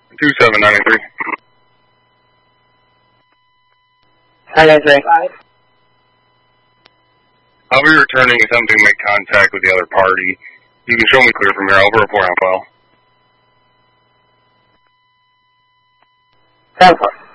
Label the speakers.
Speaker 1: 27983.
Speaker 2: 935.
Speaker 1: I'll be returning attempting to make contact with the other party. You can show me clear from here. I'll report on file.
Speaker 2: 10-4.